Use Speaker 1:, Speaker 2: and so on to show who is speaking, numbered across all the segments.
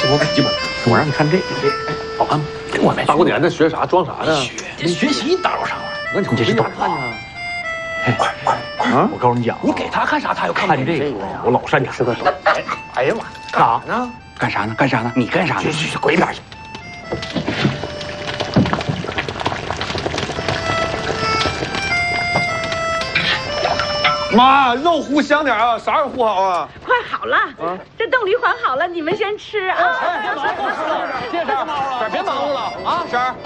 Speaker 1: 我买几本，我让你看这个，好看吗？我买。大过年的学啥装啥呢？
Speaker 2: 学习打扰啥玩意儿？
Speaker 1: 那你这是干啥呀？快！啊！我告诉你讲，
Speaker 2: 你给他看啥，他又看
Speaker 1: 这个，我老擅长。是个手。哎呀妈！干啥呢？干啥呢？你干啥呢？去，滚一边去！妈，肉烀香点啊！啥时候烀好啊？
Speaker 3: 快好了，这冻梨还好了，你们先吃啊！
Speaker 1: 别忙活了，别忙活了，别忙活了啊！婶儿，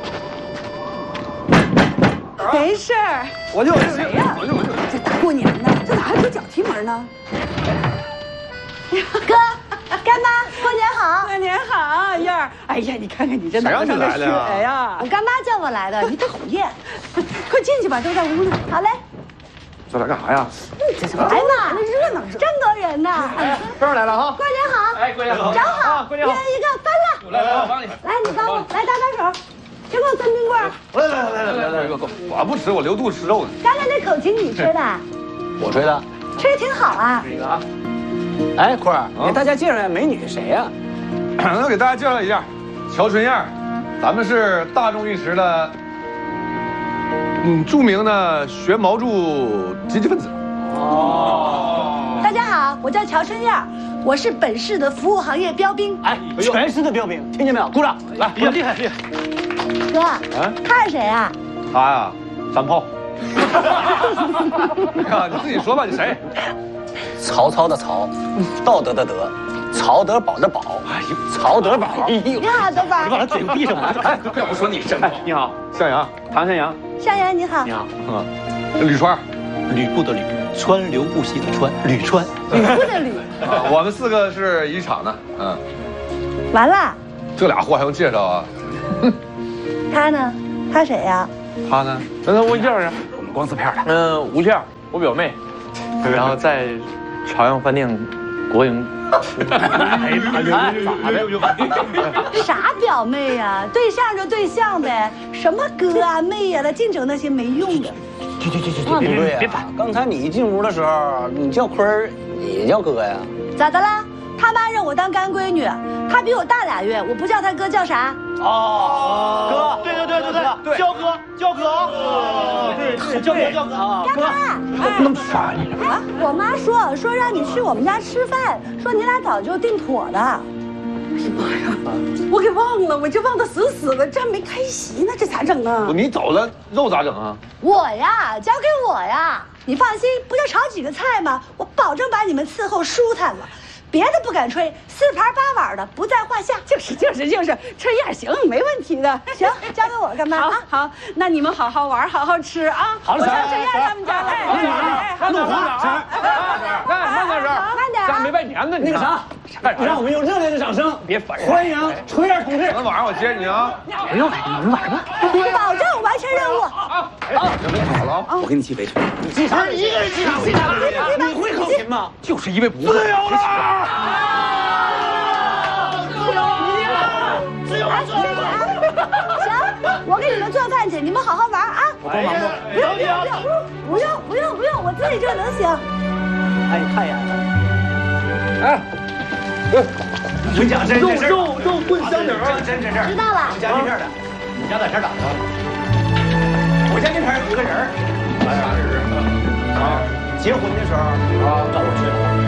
Speaker 3: 没事儿。
Speaker 1: 我就
Speaker 3: 谁呀？这大过年的，这哪还出脚气门呢？哥，干妈，过年好！过年好，燕儿。哎呀，你看看你这脑袋上的血呀！我干妈叫我来的，你讨厌。快进去吧，都在屋里。好嘞。
Speaker 1: 这来干啥呀？
Speaker 3: 来嘛，那热闹，这么多人呢。
Speaker 1: 芬儿来了哈！
Speaker 3: 过年好！
Speaker 1: 哎，过年好！
Speaker 3: 正好，
Speaker 1: 过年好！
Speaker 3: 一人一个，翻了。
Speaker 1: 我帮你。
Speaker 3: 来，你帮我，来搭把手。给我三冰棍。
Speaker 1: 来，我不吃，我留肚吃肉呢。
Speaker 3: 刚才那口琴你吃的？
Speaker 2: 我吹的。
Speaker 3: 吹得挺好啊。
Speaker 1: 这个啊。
Speaker 2: 哎，坤儿，给大家介绍一下美女谁呀？
Speaker 1: 那给大家介绍一下，乔春燕，咱们是大众浴池的。著名的学毛著积极分子。
Speaker 3: 哦，大家好，我叫乔春燕，我是本市的服务行业标兵。
Speaker 2: 哎，全市的标兵，听见没有？鼓掌！来，厉害！
Speaker 3: 哥，他是谁啊？
Speaker 1: 他呀，山炮。呀，你自己说吧，你谁？
Speaker 2: 曹操的曹，道德的德，曹德宝的宝。哎呦，曹德宝。
Speaker 3: 你好，德宝。
Speaker 2: 你把他嘴闭上吧！哎，要不说你真。
Speaker 1: 你好，向阳，唐向阳。
Speaker 3: 向阳你好。
Speaker 2: 你好。
Speaker 1: 吕川，
Speaker 2: 吕布的吕，川流不息的川，吕川。
Speaker 3: 吕布的吕。
Speaker 1: 我们4个是一厂的。
Speaker 3: 完了。
Speaker 1: 这俩货还用介绍啊？
Speaker 3: 他呢？他谁呀？
Speaker 1: 他呢？那问件啊。
Speaker 2: 我们光字片的。
Speaker 4: 吴倩，我表妹，然后在朝阳饭店国营。
Speaker 3: 啥表妹呀？对象就对象呗，什么哥啊妹呀的，净整那些没用的。
Speaker 2: 别烦！刚才你一进屋的时候，你叫坤儿，也叫哥呀？
Speaker 3: 咋的啦？他妈认我当干闺女，他比我大2月，我不叫他哥叫啥？
Speaker 2: 哦，哥，对，叫哥，对，叫哥啊，
Speaker 3: 干妈，
Speaker 1: 那么烦
Speaker 3: 啊！我妈说让你去我们家吃饭，说你俩早就定妥的。哎呀妈呀，我给忘了，我就忘得死的，这还没开席呢，这咋整啊？
Speaker 1: 你走了，肉咋整啊？
Speaker 3: 我呀，交给我呀，你放心，不就炒几个菜吗？我保证把你们伺候舒坦了。别的不敢吹，4盘8碗的不在话下。就是，春燕行，没问题的。行，交给我干嘛？好，那你们好好玩，好好吃啊。
Speaker 2: 好了，
Speaker 3: 我上春燕他们家了。
Speaker 1: 路虎，慢点，
Speaker 3: 慢点，
Speaker 1: 家没拜年呢。
Speaker 2: 那个啥，让我们用热烈的掌声，
Speaker 1: 别烦人，
Speaker 2: 欢迎春燕同志。
Speaker 1: 昨天晚上我接你啊。
Speaker 2: 不用，你们玩吧。
Speaker 3: 保证完成任务。
Speaker 1: 准备好了。
Speaker 2: 我给你系围裙。你系啥？一个人系啥？你会口琴吗？
Speaker 1: 就是因为不会。自由了！
Speaker 3: 行，我给你们做饭去，你们好好玩啊！
Speaker 2: 我帮忙
Speaker 3: 不用，我自己就能行。
Speaker 2: 哎，你太严了。
Speaker 1: 哎，
Speaker 2: 我跟你讲，
Speaker 1: 肉炖香点
Speaker 2: 真。
Speaker 3: 知道了。
Speaker 2: 我家这片的，你家在这儿打的。我家这片有一个人，啥人啊？结婚的时候找我去了。